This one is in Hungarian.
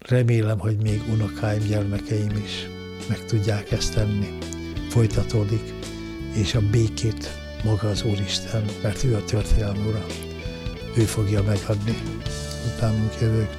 Remélem, hogy még unokáim, gyermekeim is meg tudják ezt tenni. Folytatódik, és a békét maga az Úristen, mert ő a történelem ura. Ő fogja megadni utánunk jövők.